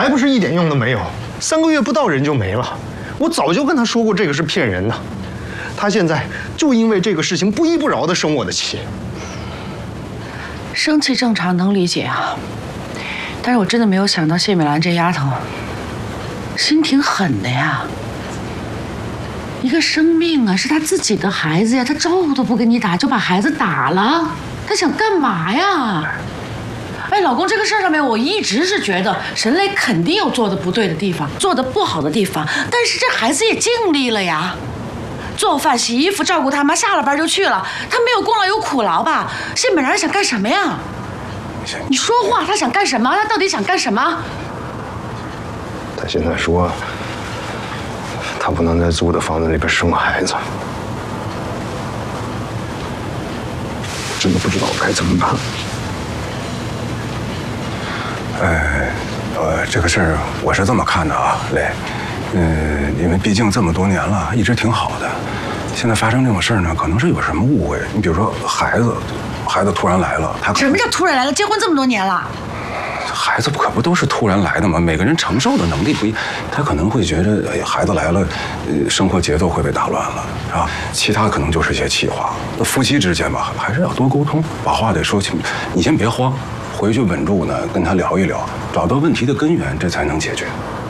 还不是一点用都没有？3个月不到人就没了。我早就跟他说过这个是骗人的，他现在就因为这个事情不依不饶地生我的气。 生气正常，能理解啊。但是我真的没有想到谢美兰这丫头心挺狠的呀。一个生命啊，是她自己的孩子呀，她招呼都不跟你打就把孩子打了，她想干嘛呀？哎，老公，这个事儿上面我一直是觉得沈磊肯定有做的不对的地方，做的不好的地方，但是这孩子也尽力了呀，做饭、洗衣服、照顾他妈，下了班就去了，他没有功劳有苦劳吧？谢美兰想干什么呀？你说话，他想干什么？他到底想干什么？ 他现在说，他不能在租的房子里边生孩子，真的不知道该怎么办。 这个事儿我是这么看的啊，磊，因为毕竟这么多年了，一直挺好的。现在发生这种事儿呢，可能是有什么误会。你比如说孩子突然来了，他什么叫突然来了？结婚这么多年了， 孩子可不都是突然来的吗？每个人承受的能力不一，他可能会觉得，哎，孩子来了，生活节奏会被打乱了，是吧？其他可能就是一些气话。夫妻之间吧，还是要多沟通，把话得说清。你先别慌，回去稳住呢，跟他聊一聊，找到问题的根源，这才能解决。